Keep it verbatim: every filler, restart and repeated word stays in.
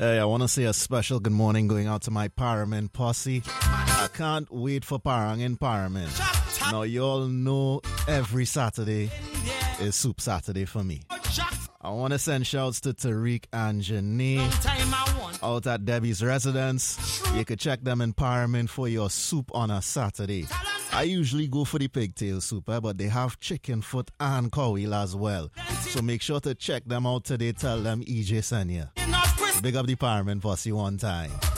Hey, I want to say a special good morning going out to my Paramin posse. I can't wait for Parang in Paramin. Now, you all know every Saturday is Soup Saturday for me. I want to send shouts to Tariq and Janae out at Debbie's residence. You could check them in Paramin for your soup on a Saturday. I usually go for the pigtail soup, eh, but they have chicken foot and cowheel as well. So make sure to check them out today. Tell them E J sent you. Big up the Paramin posse one time.